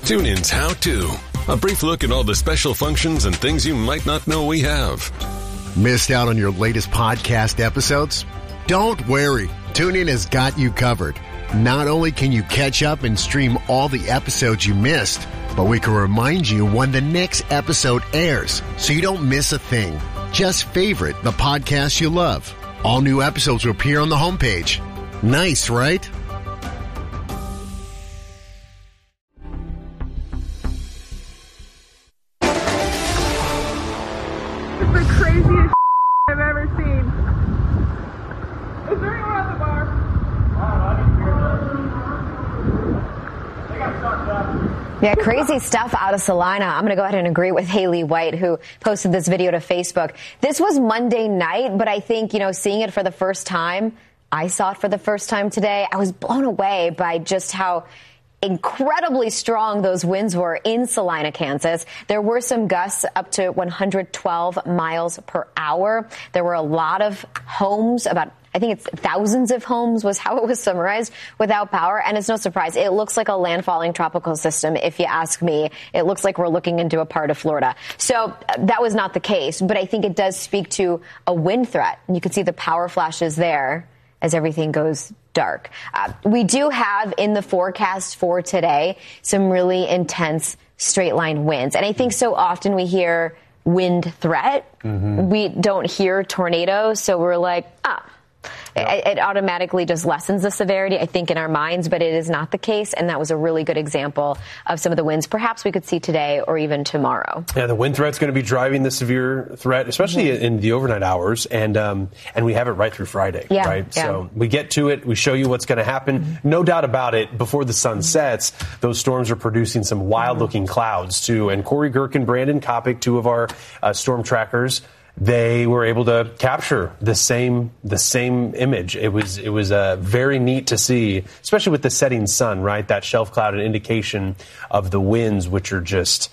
TuneIn's How To. A brief look at all the special functions and things you might not know we have. Missed out on your latest podcast episodes? Don't worry. TuneIn has got you covered. Not only can you catch up and stream all the episodes you missed, but we can remind you when the next episode airs so you don't miss a thing. Just favorite the podcast you love. All new episodes will appear on the homepage. Nice, right? It's the craziest I've ever seen. Is there anyone at the bar? Yeah, crazy stuff out of Salina. I'm going to go ahead and agree with Haley White, who posted this video to Facebook. This was Monday night, but I think, seeing it for the first time, I saw it for the first time today. I was blown away by just how incredibly strong those winds were in Salina, Kansas. There were some gusts up to 112 miles per hour. There were a lot of homes, I think it's thousands of homes was how it was summarized, without power. And it's no surprise. It looks like a landfalling tropical system, if you ask me. It looks like we're looking into a part of Florida. So that was not the case. But I think it does speak to a wind threat. And you can see the power flashes there as everything goes dark. We do have in the forecast for today some really intense straight line winds. And I think so often we hear wind threat. We don't hear tornadoes. So we're like, it automatically just lessens the severity, I think, in our minds, but it is not the case. And that was a really good example of some of the winds perhaps we could see today or even tomorrow. Yeah, the wind threat's going to be driving the severe threat, especially in the overnight hours. And we have it right through Friday, right? Yeah. So we get to it. We show you what's going to happen. No doubt about it. Before the sun sets, those storms are producing some wild-looking clouds, too. And Corey Gerken, Brandon Kopic, two of our storm trackers, they were able to capture the same image. It was very neat to see, especially with the setting sun, right? That shelf cloud, an indication of the winds, which are just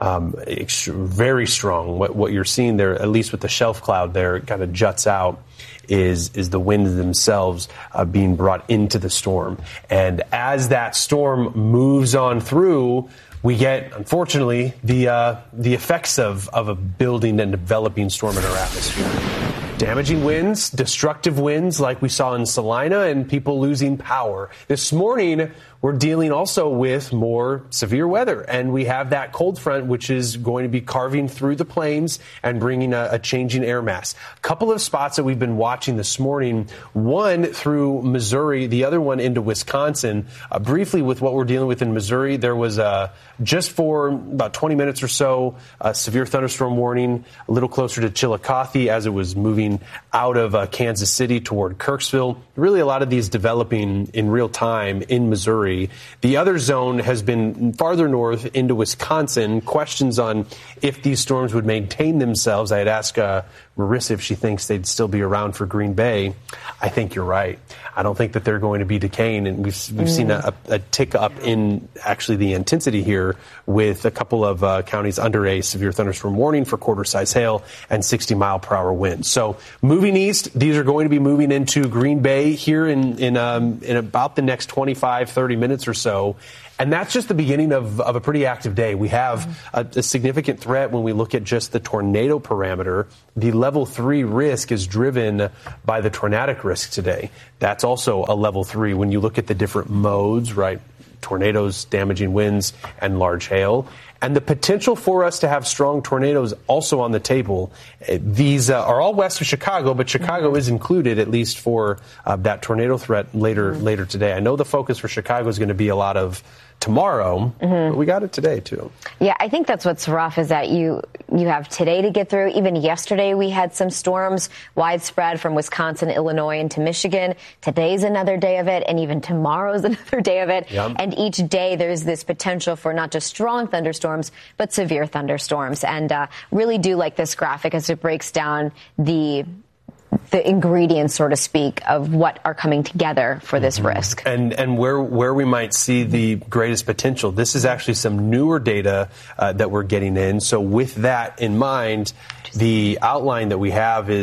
very strong. What you're seeing there, at least with the shelf cloud there, it kind of juts out, is the winds themselves being brought into the storm. And as that storm moves on through, we get, unfortunately, the effects of a building and developing storm in our atmosphere. Damaging winds, destructive winds like we saw in Salina, and people losing power. This morning, we're dealing also with more severe weather, and we have that cold front, which is going to be carving through the plains and bringing a changing air mass. A couple of spots that we've been watching this morning, one through Missouri, the other one into Wisconsin. Briefly with what we're dealing with in Missouri, there was just for about 20 minutes or so, a severe thunderstorm warning a little closer to Chillicothe as it was moving out of Kansas City toward Kirksville. Really a lot of these developing in real time in Missouri. The other zone has been farther north into Wisconsin. Questions on if these storms would maintain themselves. I had asked Marissa if she thinks they'd still be around for Green Bay. I think you're right. I don't think that they're going to be decaying, and we've seen a tick up in actually the intensity here with a couple of counties under a severe thunderstorm warning for quarter-size hail and 60-mile-per-hour winds. So moving east, these are going to be moving into Green Bay here in about the next 25, 30 minutes or so. And that's just the beginning of a pretty active day. We have a significant threat when we look at just the tornado parameter. The level 3 risk is driven by the tornadic risk today. That's also a level 3 when you look at the different modes, right? Tornadoes, damaging winds, and large hail. And the potential for us to have strong tornadoes also on the table. These are all west of Chicago, but Chicago is included, at least for that tornado threat later today. I know the focus for Chicago is going to be a lot of tomorrow, but we got it today, too. Yeah, I think that's what's rough is that you have today to get through. Even yesterday, we had some storms widespread from Wisconsin, Illinois, into Michigan. Today's another day of it, and even tomorrow's another day of it. Yep. And each day, there's this potential for not just strong thunderstorms, but severe thunderstorms. And really do like this graphic as it breaks down the ingredients, so to speak, of what are coming together for this risk. And where we might see the greatest potential. This is actually some newer data that we're getting in. So with that in mind, the outline that we have is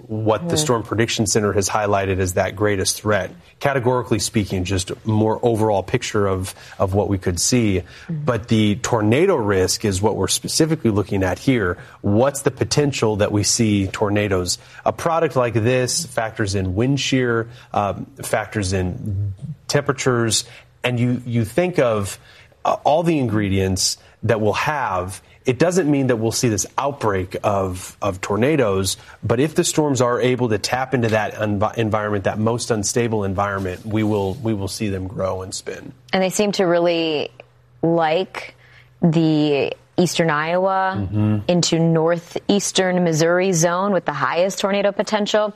what the Storm Prediction Center has highlighted as that greatest threat. Categorically speaking, just a more overall picture of what we could see. But the tornado risk is what we're specifically looking at here. What's the potential that we see tornadoes? A product like this factors in wind shear, factors in temperatures, and you think of all the ingredients that we'll have. It doesn't mean that we'll see this outbreak of tornadoes, but if the storms are able to tap into that environment, that most unstable environment, we will see them grow and spin. And they seem to really like the eastern Iowa into northeastern Missouri zone with the highest tornado potential.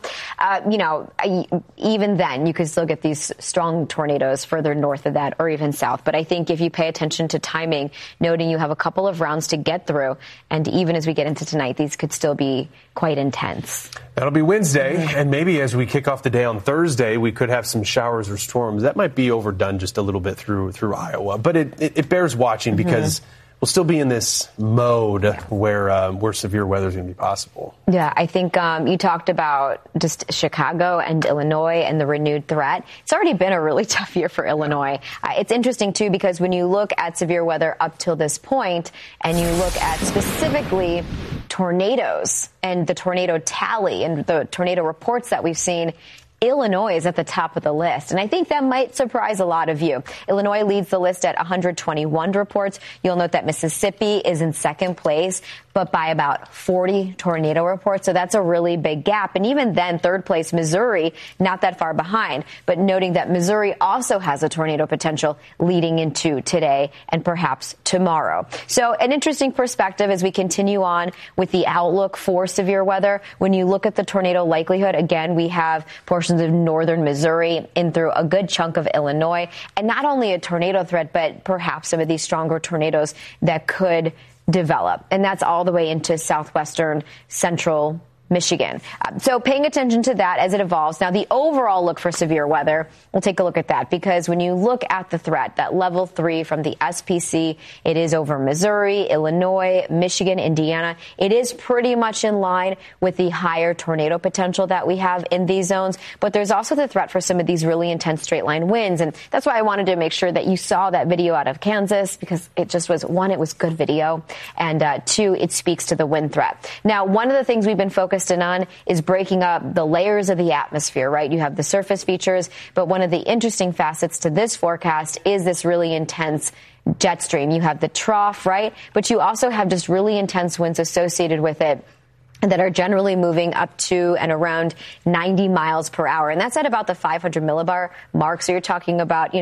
Even then, you could still get these strong tornadoes further north of that or even south. But I think if you pay attention to timing, noting you have a couple of rounds to get through, and even as we get into tonight, these could still be quite intense. That'll be Wednesday, and maybe as we kick off the day on Thursday, we could have some showers or storms. That might be overdone just a little bit through Iowa, but it bears watching because we'll still be in this mode where severe weather is going to be possible. Yeah, I think you talked about just Chicago and Illinois and the renewed threat. It's already been a really tough year for Illinois. It's interesting, too, because when you look at severe weather up till this point and you look at specifically tornadoes and the tornado tally and the tornado reports that we've seen, Illinois is at the top of the list, and I think that might surprise a lot of you. Illinois leads the list at 121 reports. You'll note that Mississippi is in second place, but by about 40 tornado reports, so that's a really big gap. And even then, third place, Missouri, not that far behind, but noting that Missouri also has a tornado potential leading into today and perhaps tomorrow. So an interesting perspective as we continue on with the outlook for severe weather. When you look at the tornado likelihood, again, we have portions of northern Missouri in through a good chunk of Illinois, and not only a tornado threat, but perhaps some of these stronger tornadoes that could develop. And that's all the way into southwestern central Michigan. So paying attention to that as it evolves. Now, the overall look for severe weather, we'll take a look at that, because when you look at the threat, that level 3 from the SPC, it is over Missouri, Illinois, Michigan, Indiana. It is pretty much in line with the higher tornado potential that we have in these zones. But there's also the threat for some of these really intense straight line winds. And that's why I wanted to make sure that you saw that video out of Kansas, because it just was, one, it was good video, and two, it speaks to the wind threat. Now, one of the things we've been focused on is breaking up the layers of the atmosphere, right? You have the surface features, but one of the interesting facets to this forecast is this really intense jet stream. You have the trough, right? But you also have just really intense winds associated with it that are generally moving up to and around 90 miles per hour. And that's at about the 500 millibar mark. So you're talking about,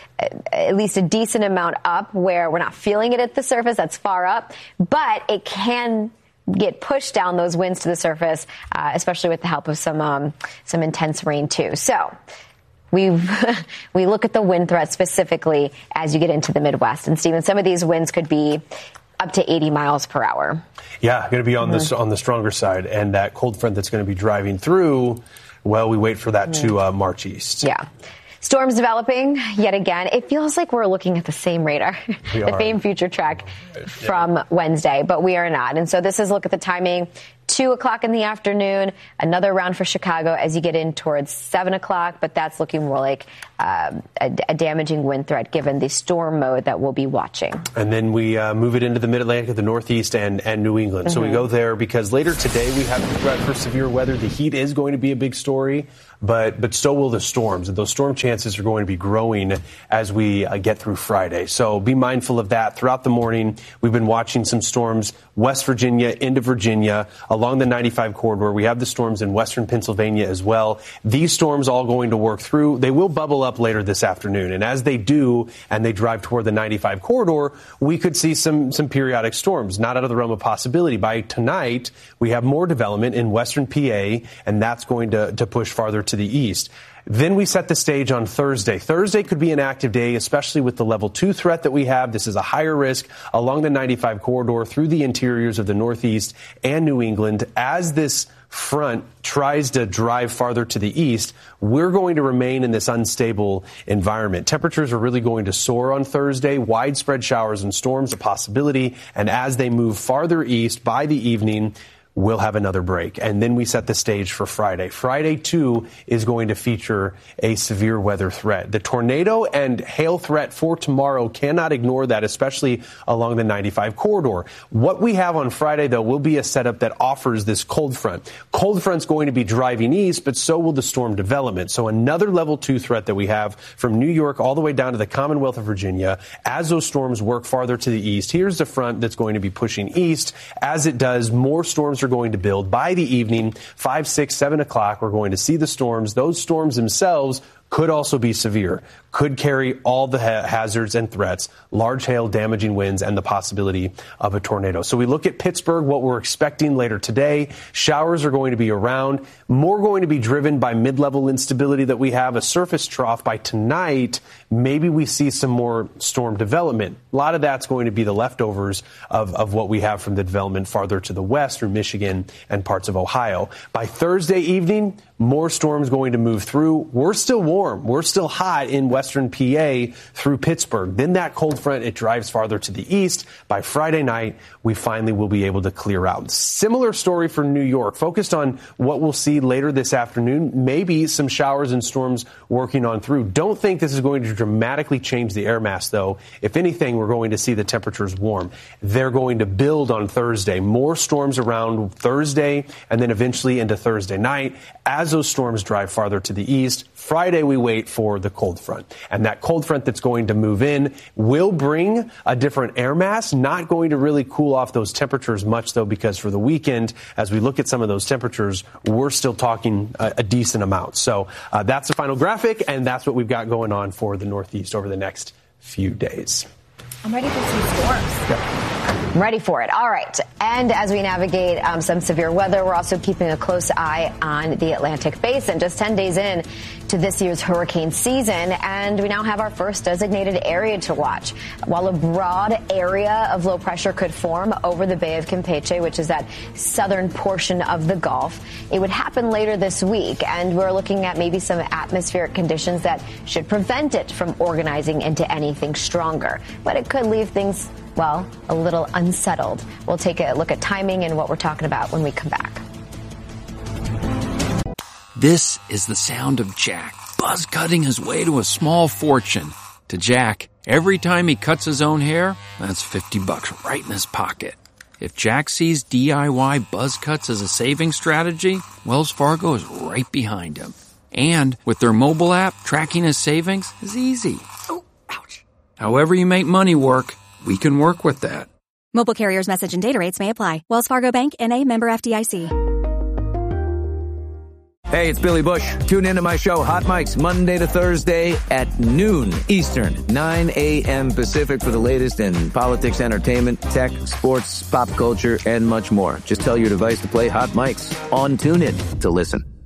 at least a decent amount up where we're not feeling it at the surface. That's far up, but it can get pushed down those winds to the surface, especially with the help of some intense rain too. So we look at the wind threat specifically as you get into the Midwest. And Stephen, some of these winds could be up to 80 miles per hour. Yeah, going to be on the stronger side, and that cold front that's going to be driving through. Well, we wait for that to march east. Yeah. Storms developing yet again. It feels like we're looking at the same radar, the same future track from Wednesday, but we are not. And so this is look at the timing. 2 o'clock in the afternoon, another round for Chicago as you get in towards 7 o'clock, but that's looking more like a damaging wind threat given the storm mode that we'll be watching. And then we move it into the mid-Atlantic, the Northeast, and New England. So we go there because later today we have the threat for severe weather. The heat is going to be a big story, but so will the storms. And those storm chances are going to be growing as we get through Friday. So be mindful of that. Throughout the morning, we've been watching some storms, West Virginia into Virginia, along the 95 corridor. We have the storms in western Pennsylvania as well. These storms all going to work through. They will bubble up later this afternoon. And as they do, and they drive toward the 95 corridor, we could see some periodic storms, not out of the realm of possibility. By tonight, we have more development in western PA, and that's going to push farther to the east. Then we set the stage on Thursday. Thursday could be an active day, especially with the level 2 threat that we have. This is a higher risk along the 95 corridor through the interiors of the Northeast and New England. As this front tries to drive farther to the east, we're going to remain in this unstable environment. Temperatures are really going to soar on Thursday. Widespread showers and storms a possibility. And as they move farther east by the evening, we'll have another break. And then we set the stage for Friday. Friday, too, is going to feature a severe weather threat. The tornado and hail threat for tomorrow, cannot ignore that, especially along the 95 corridor. What we have on Friday, though, will be a setup that offers this cold front. Cold front's going to be driving east, but so will the storm development. So another level 2 threat that we have from New York all the way down to the Commonwealth of Virginia. As those storms work farther to the east, here's the front that's going to be pushing east. As it does, more storms are going to build. By the evening, 5, 6, 7 o'clock, we're going to see the storms. Those storms themselves could also be severe, could carry all the hazards and threats, large hail, damaging winds, and the possibility of a tornado. So we look at Pittsburgh, what we're expecting later today. Showers are going to be around, more going to be driven by mid-level instability that we have, a surface trough. By tonight, maybe we see some more storm development. A lot of that's going to be the leftovers of what we have from the development farther to the west through Michigan and parts of Ohio. By Thursday evening, more storms going to move through. We're still warm. We're still hot in western PA through Pittsburgh. Then that cold front, it drives farther to the east. By Friday night, we finally will be able to clear out. Similar story for New York, focused on what we'll see later this afternoon. Maybe some showers and storms working on through. Don't think this is going to dramatically change the air mass, though. If anything, we're going to see the temperatures warm. They're going to build on Thursday. More storms around Thursday and then eventually into Thursday night. As those storms drive farther to the east, Friday we wait for the cold front. And that cold front that's going to move in will bring a different air mass, not going to really cool off those temperatures much, though, because for the weekend, as we look at some of those temperatures, we're still talking a decent amount. So that's the final graphic, and that's what we've got going on for the Northeast over the next few days. I'm ready for some storms. Yep. Ready for it. All right. And as we navigate some severe weather, we're also keeping a close eye on the Atlantic Basin. Just 10 days in to this year's hurricane season, and we now have our first designated area to watch. While a broad area of low pressure could form over the Bay of Campeche, which is that southern portion of the Gulf, it would happen later this week, and we're looking at maybe some atmospheric conditions that should prevent it from organizing into anything stronger. But it could leave things, well, a little unsettled. We'll take a look at timing and what we're talking about when we come back. This is the sound of Jack, buzz cutting his way to a small fortune. To Jack, every time he cuts his own hair, that's $50 right in his pocket. If Jack sees DIY buzz cuts as a saving strategy, Wells Fargo is right behind him. And with their mobile app, tracking his savings is easy. Oh, ouch. However you make money work, we can work with that. Mobile carriers' message and data rates may apply. Wells Fargo Bank, N.A., member FDIC. Hey, it's Billy Bush. Tune into my show, Hot Mics, Monday to Thursday at noon Eastern, 9 a.m. Pacific for the latest in politics, entertainment, tech, sports, pop culture, and much more. Just tell your device to play Hot Mics on TuneIn to listen.